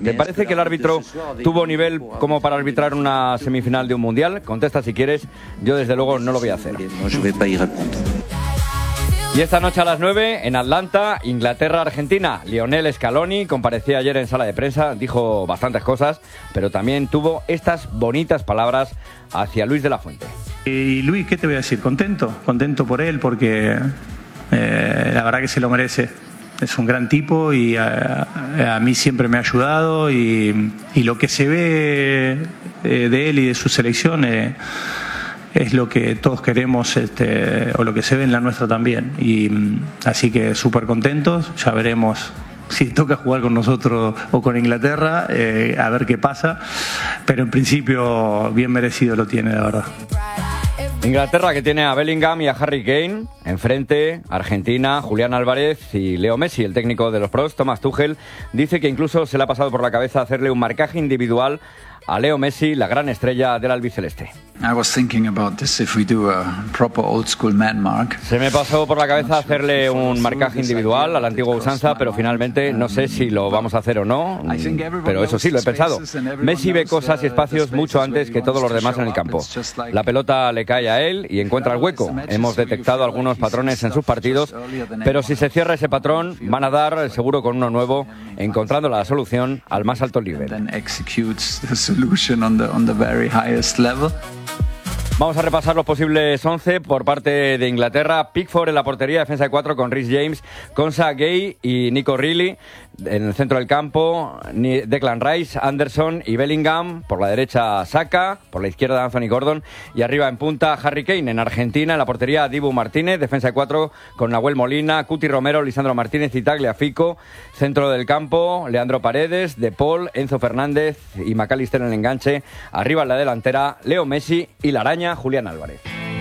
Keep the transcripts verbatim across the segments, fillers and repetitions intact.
¿Te parece que el árbitro tuvo nivel como para arbitrar una semifinal de un mundial? Contesta si quieres, yo desde luego no lo voy a hacer. Y esta noche a las nueve, en Atlanta, Inglaterra-Argentina. Lionel Scaloni comparecía ayer en sala de prensa, dijo bastantes cosas, pero también tuvo estas bonitas palabras hacia Luis de la Fuente. Y Luis, ¿qué te voy a decir? Contento, contento por él porque eh, la verdad que se lo merece. Es un gran tipo y a, a mí siempre me ha ayudado y, y lo que se ve de, de él y de su selección eh, es lo que todos queremos, este, o lo que se ve en la nuestra también. Y así que súper contentos, ya veremos si toca jugar con nosotros o con Inglaterra, eh, a ver qué pasa, pero en principio bien merecido lo tiene, la verdad. Inglaterra, que tiene a Bellingham y a Harry Kane, enfrente Argentina, Julián Álvarez y Leo Messi. El técnico de los pros, Thomas Tuchel, dice que incluso se le ha pasado por la cabeza hacerle un marcaje individual a Leo Messi, la gran estrella del albiceleste. I was thinking about this if we do a proper old school man mark. Se me pasó por la cabeza hacerle un marcaje individual a la antigua usanza, pero finalmente no sé si lo vamos a hacer o no, pero eso sí, lo he pensado. Messi ve cosas y espacios mucho antes que todos los demás en el campo. La pelota le cae a él y encuentra el hueco. Hemos detectado algunos patrones en sus partidos, pero si se cierra ese patrón, van a dar seguro con uno nuevo, encontrando la solución al más alto nivel. Vamos a repasar los posibles once por parte de Inglaterra. Pickford en la portería, defensa de cuatro con Reece James, Konsa, Gay y Nico Reilly. En el centro del campo, Declan Rice, Anderson y Bellingham. Por la derecha, Saka. Por la izquierda, Anthony Gordon. Y arriba en punta, Harry Kane. En Argentina, en la portería, Dibu Martínez. Defensa de cuatro con Nahuel Molina, Cuti Romero, Lisandro Martínez y Tagliafico. Centro del campo, Leandro Paredes, De Paul, Enzo Fernández y McAllister en el enganche. Arriba en la delantera, Leo Messi y la araña, Julián Álvarez.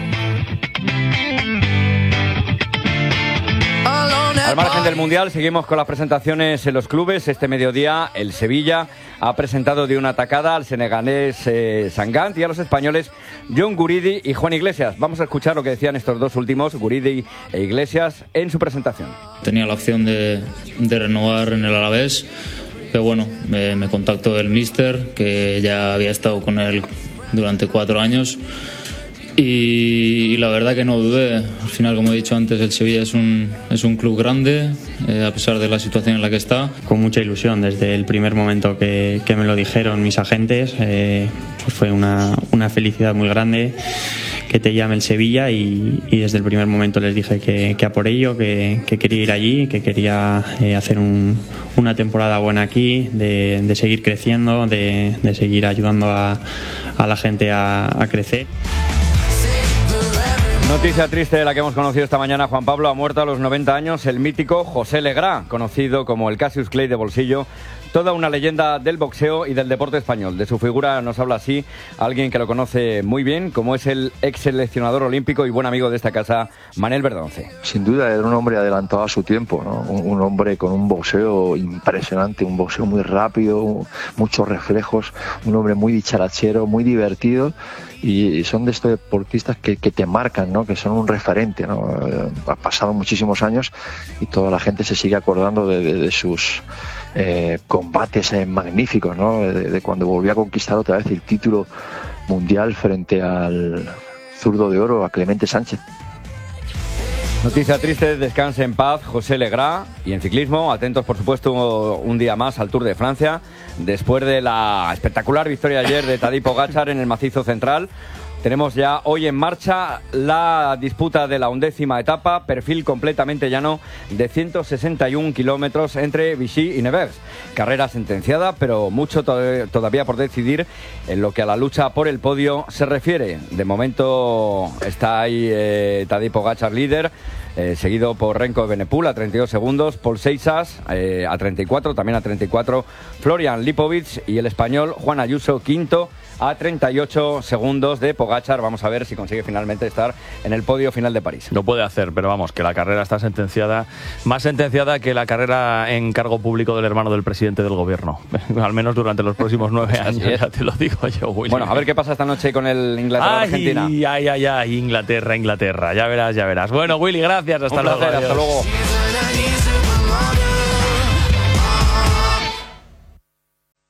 Al margen del Mundial, seguimos con las presentaciones en los clubes. Este mediodía, el Sevilla ha presentado de una atacada al senegalés eh, Sangant y a los españoles John Guridi y Juan Iglesias. Vamos a escuchar lo que decían estos dos últimos, Guridi e Iglesias, en su presentación. Tenía la opción de, de renovar en el Alavés, pero bueno, me, me contactó el míster, que ya había estado con él durante cuatro años. Y, y la verdad que no dudé. Al final, como he dicho antes, el Sevilla es un, es un club grande, eh, a pesar de la situación en la que está. Con mucha ilusión, desde el primer momento que, que me lo dijeron mis agentes, eh, pues fue una, una felicidad muy grande que te llame el Sevilla y, y desde el primer momento les dije que, que a por ello, que, que quería ir allí, que quería eh, hacer un, una temporada buena aquí, de, de seguir creciendo, de, de seguir ayudando a, a la gente a, a crecer. Noticia triste de la que hemos conocido esta mañana. Juan Pablo ha muerto a los noventa años. El mítico José Legrá, conocido como el Cassius Clay de bolsillo, toda una leyenda del boxeo y del deporte español. De su figura nos habla así alguien que lo conoce muy bien, como es el ex seleccionador olímpico y buen amigo de esta casa, Manel Verdonce. Sin duda era un hombre adelantado a su tiempo, ¿no? un, un hombre con un boxeo impresionante, un boxeo muy rápido, muchos reflejos, un hombre muy dicharachero, muy divertido. Y son de estos deportistas que, que te marcan, ¿no? Que son un referente, ¿no? Eh, ha pasado muchísimos años y toda la gente se sigue acordando de, de, de sus eh, combates eh, magníficos, ¿no? De, de cuando volvió a conquistar otra vez el título mundial frente al zurdo de oro, a Clemente Sánchez. Noticia triste, descanse en paz José Legrá. Y en ciclismo, atentos por supuesto un día más al Tour de Francia, después de la espectacular victoria ayer de Tadej Pogačar en el macizo central. Tenemos ya hoy en marcha la disputa de la undécima etapa, perfil completamente llano de ciento sesenta y un kilómetros entre Vichy y Nevers. Carrera sentenciada, pero mucho to- todavía por decidir en lo que a la lucha por el podio se refiere. De momento está ahí eh, Tadej Pogačar líder, eh, seguido por Renko Evenepoel a treinta y dos segundos, Paul Seixas eh, a treinta y cuatro, también a treinta y cuatro, Florian Lipovic y el español Juan Ayuso quinto a treinta y ocho segundos de Pogačar. Vamos a ver si consigue finalmente estar en el podio final de París. Lo puede hacer, pero vamos, que la carrera está sentenciada, más sentenciada que la carrera en cargo público del hermano del presidente del gobierno, al menos durante los próximos nueve años, ya te lo digo yo, Willy. Bueno, a ver qué pasa esta noche con el Inglaterra-Argentina. Ay, ay, ay, ay, Inglaterra, Inglaterra, ya verás, ya verás. Bueno, Willy, gracias, hasta Un luego. placer, hasta luego.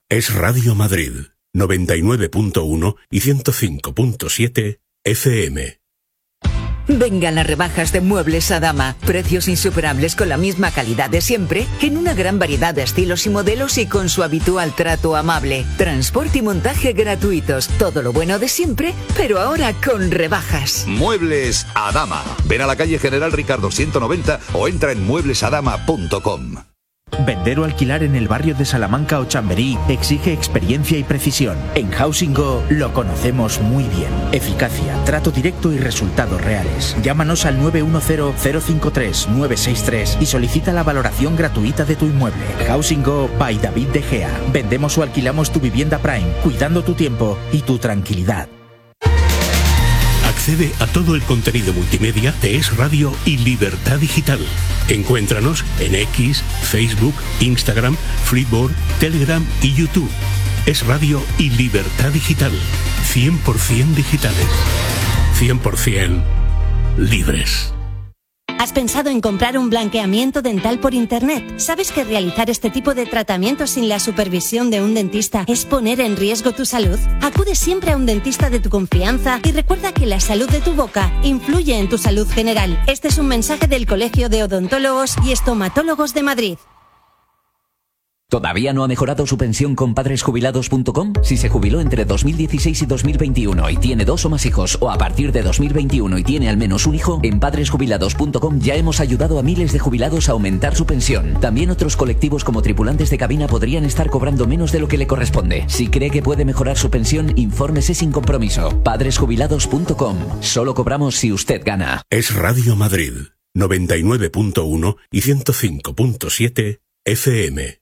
Es Radio Madrid, noventa y nueve punto uno y ciento cinco punto siete F M. Vengan las rebajas de Muebles Adama. Precios insuperables con la misma calidad de siempre, en una gran variedad de estilos y modelos y con su habitual trato amable. Transporte y montaje gratuitos. Todo lo bueno de siempre, pero ahora con rebajas. Muebles Adama. Ven a la calle General Ricardo ciento noventa o entra en muebles adama punto com. Vender o alquilar en el barrio de Salamanca o Chamberí exige experiencia y precisión. En Housing Go lo conocemos muy bien. Eficacia, trato directo y resultados reales. Llámanos al nueve uno cero, cero cinco tres, nueve seis tres y solicita la valoración gratuita de tu inmueble. Housing Go by David De Gea. Vendemos o alquilamos tu vivienda Prime, cuidando tu tiempo y tu tranquilidad. Accede a todo el contenido multimedia de Es Radio y Libertad Digital. Encuéntranos en X, Facebook, Instagram, Flipboard, Telegram y YouTube. Es Radio y Libertad Digital. cien por ciento digitales. cien por ciento libres. ¿Has pensado en comprar un blanqueamiento dental por internet? ¿Sabes que realizar este tipo de tratamientos sin la supervisión de un dentista es poner en riesgo tu salud? Acude siempre a un dentista de tu confianza y recuerda que la salud de tu boca influye en tu salud general. Este es un mensaje del Colegio de Odontólogos y Estomatólogos de Madrid. ¿Todavía no ha mejorado su pensión con padres jubilados punto com? Si se jubiló entre dos mil dieciséis y dos mil veintiuno y tiene dos o más hijos, o a partir de dos mil veintiuno y tiene al menos un hijo, en padres jubilados punto com ya hemos ayudado a miles de jubilados a aumentar su pensión. También otros colectivos como tripulantes de cabina podrían estar cobrando menos de lo que le corresponde. Si cree que puede mejorar su pensión, infórmese sin compromiso. padres jubilados punto com. Solo cobramos si usted gana. Es Radio Madrid, noventa y nueve punto uno y ciento cinco punto siete F M.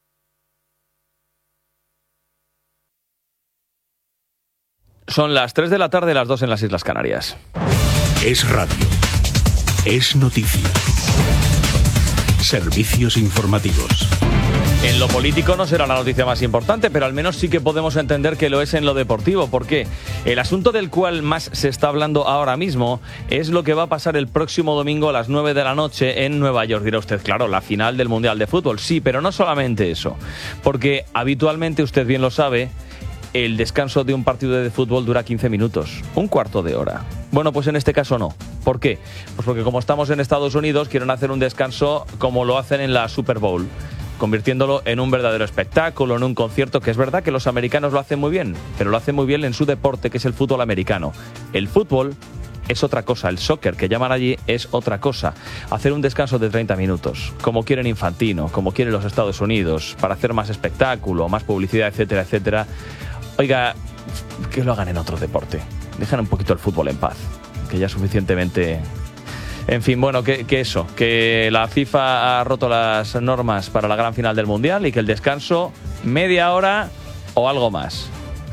Son las tres de la tarde, las dos en las Islas Canarias. Es radio. Es noticia. Servicios informativos. En lo político no será la noticia más importante, pero al menos sí que podemos entender que lo es en lo deportivo. ¿Por qué? El asunto del cual más se está hablando ahora mismo es lo que va a pasar el próximo domingo a las nueve de la noche en Nueva York. Dirá usted, claro, la final del Mundial de Fútbol. Sí, pero no solamente eso. Porque habitualmente, usted bien lo sabe, el descanso de un partido de fútbol dura quince minutos, un cuarto de hora. Bueno, pues en este caso no. ¿Por qué? Pues porque como estamos en Estados Unidos, quieren hacer un descanso como lo hacen en la Super Bowl, convirtiéndolo en un verdadero espectáculo, en un concierto, que es verdad que los americanos lo hacen muy bien, pero lo hacen muy bien en su deporte, que es el fútbol americano. El fútbol es otra cosa, el soccer que llaman allí es otra cosa. Hacer un descanso de treinta minutos, como quieren Infantino, como quieren los Estados Unidos, para hacer más espectáculo, más publicidad, etcétera, etcétera. Oiga, que lo hagan en otro deporte. Dejan un poquito el fútbol en paz, que ya suficientemente... En fin, bueno, que, que eso, que la FIFA ha roto las normas para la gran final del Mundial y que el descanso, media hora o algo más.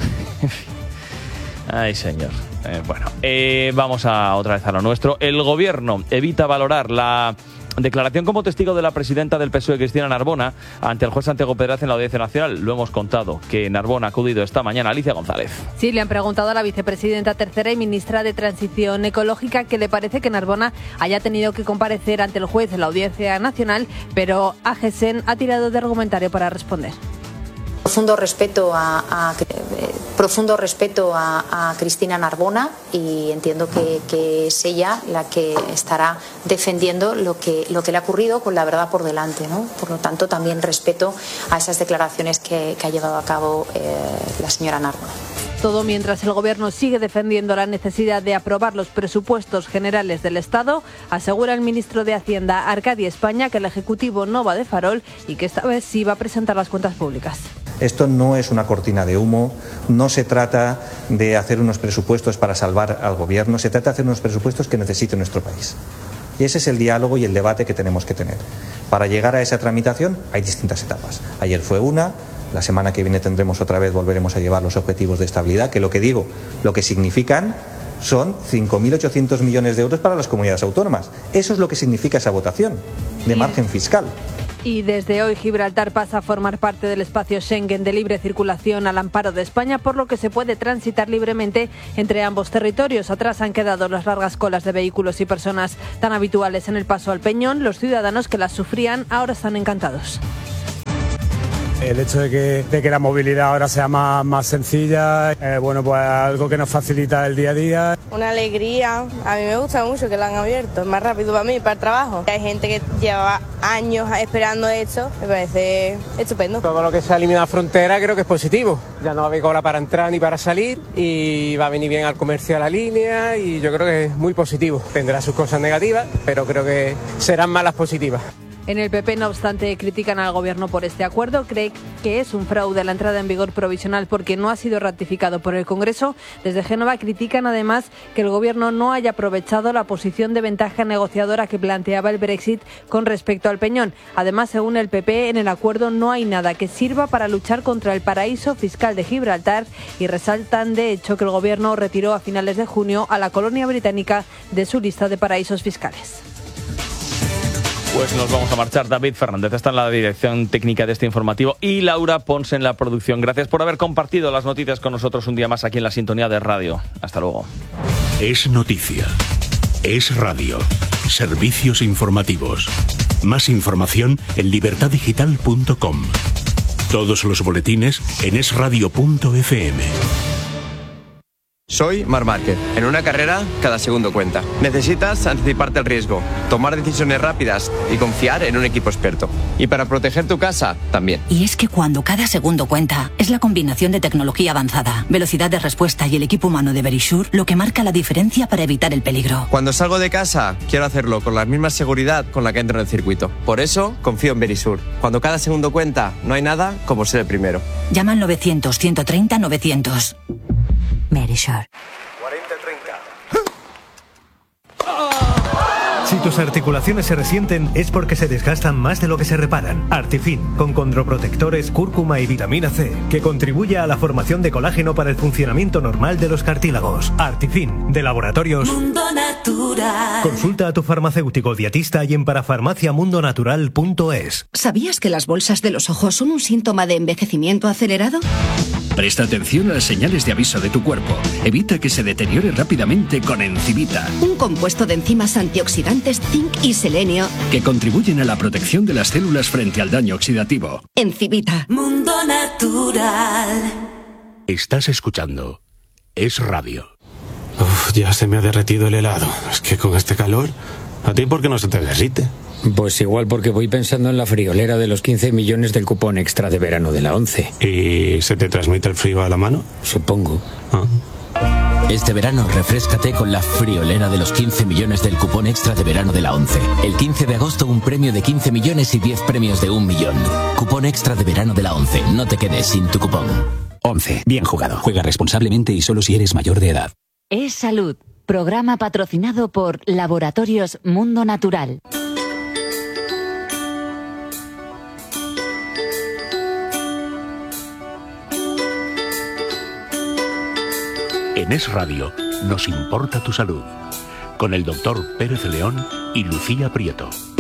Ay, señor. Eh, bueno, eh, vamos a otra vez a lo nuestro. El gobierno evita valorar la declaración como testigo de la presidenta del P S O E, Cristina Narbona, ante el juez Santiago Pedraz en la Audiencia Nacional. Lo hemos contado, que Narbona ha acudido esta mañana. Alicia González. Sí, le han preguntado a la vicepresidenta tercera y ministra de Transición Ecológica que le parece que Narbona haya tenido que comparecer ante el juez en la Audiencia Nacional, pero A G S E N ha tirado de argumentario para responder. Profundo respeto a, a eh, profundo respeto a, a Cristina Narbona, y entiendo que, que es ella la que estará defendiendo lo que lo que le ha ocurrido con la verdad por delante, ¿no? Por lo tanto, también respeto a esas declaraciones que, que ha llevado a cabo eh, la señora Narbona. Todo mientras el Gobierno sigue defendiendo la necesidad de aprobar los presupuestos generales del Estado. Asegura el ministro de Hacienda, Arcadi España, que el Ejecutivo no va de farol y que esta vez sí va a presentar las cuentas públicas. Esto no es una cortina de humo, no se trata de hacer unos presupuestos para salvar al Gobierno, se trata de hacer unos presupuestos que necesite nuestro país. Y ese es el diálogo y el debate que tenemos que tener. Para llegar a esa tramitación hay distintas etapas. Ayer fue una, la semana que viene tendremos otra vez, volveremos a llevar los objetivos de estabilidad, que lo que digo, lo que significan son cinco mil ochocientos millones de euros para las comunidades autónomas. Eso es lo que significa esa votación de margen fiscal. Y desde hoy Gibraltar pasa a formar parte del espacio Schengen de libre circulación al amparo de España, por lo que se puede transitar libremente entre ambos territorios. Atrás han quedado las largas colas de vehículos y personas tan habituales en el paso al Peñón. Los ciudadanos que las sufrían ahora están encantados. El hecho de que, de que la movilidad ahora sea más, más sencilla, eh, bueno, pues algo que nos facilita el día a día. Una alegría, a mí me gusta mucho que lo han abierto, es más rápido para mí, para el trabajo. Hay gente que lleva años esperando esto, me parece estupendo. Todo lo que se ha eliminado frontera creo que es positivo, ya no va a haber cola para entrar ni para salir y va a venir bien al comercio a la línea y yo creo que es muy positivo. Tendrá sus cosas negativas, pero creo que serán más las positivas. En el P P, no obstante, critican al Gobierno por este acuerdo. Cree que es un fraude la entrada en vigor provisional porque no ha sido ratificado por el Congreso. Desde Génova critican además que el Gobierno no haya aprovechado la posición de ventaja negociadora que planteaba el Brexit con respecto al Peñón. Además, según el P P, en el acuerdo no hay nada que sirva para luchar contra el paraíso fiscal de Gibraltar y resaltan, de hecho, que el Gobierno retiró a finales de junio a la colonia británica de su lista de paraísos fiscales. Pues nos vamos a marchar. David Fernández está en la dirección técnica de este informativo y Laura Ponce en la producción. Gracias por haber compartido las noticias con nosotros un día más aquí en la sintonía de radio. Hasta luego. Es noticia. Es radio. Servicios informativos. Más información en libertad digital punto com. Todos los boletines en es radio punto efe eme. Soy Marc Márquez. En una carrera, cada segundo cuenta. Necesitas anticiparte al riesgo, tomar decisiones rápidas y confiar en un equipo experto. Y para proteger tu casa, también. Y es que cuando cada segundo cuenta, es la combinación de tecnología avanzada, velocidad de respuesta y el equipo humano de Verisure lo que marca la diferencia para evitar el peligro. Cuando salgo de casa, quiero hacerlo con la misma seguridad con la que entro en el circuito. Por eso, confío en Verisure. Cuando cada segundo cuenta, no hay nada como ser el primero. Llama al novecientos, ciento treinta, novecientos. Verisure. cuarenta treinta. Si tus articulaciones se resienten es porque se desgastan más de lo que se reparan. Artifin, con condroprotectores, cúrcuma y vitamina C, que contribuye a la formación de colágeno para el funcionamiento normal de los cartílagos. Artifin, de Laboratorios Mundo Natural. Consulta a tu farmacéutico dietista y en parafarmacia mundo natural punto es. ¿Sabías que las bolsas de los ojos son un síntoma de envejecimiento acelerado? Presta atención a las señales de aviso de tu cuerpo. Evita que se deteriore rápidamente con Encivita, Un compuesto de enzimas antioxidantes zinc y selenio. que contribuyen a la protección de las células frente al daño oxidativo. Encivita. Mundo Natural. Estás escuchando Es Radio. Uf, ya se me ha derretido el helado. Es que con este calor, ¿a ti por qué no se te derrite? Pues igual porque voy pensando en la friolera de los quince millones del cupón extra de verano de la ONCE. ¿Y se te transmite el frío a la mano? Supongo. Ah. Este verano refréscate con la friolera de los quince millones del cupón extra de verano de la ONCE. El quince de agosto un premio de quince millones y diez premios de un millón. Cupón extra de verano de la ONCE. No te quedes sin tu cupón. ONCE. Bien jugado. Juega responsablemente y solo si eres mayor de edad. Es Salud. Programa patrocinado por Laboratorios Mundo Natural. En Es Radio nos importa tu salud. Con el doctor Pérez León y Lucía Prieto.